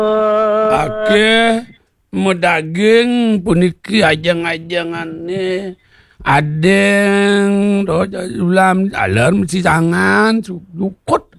Okey, daging puniki ajang-ajangan ni. Adeng, ulam alar mesti jangan, lukut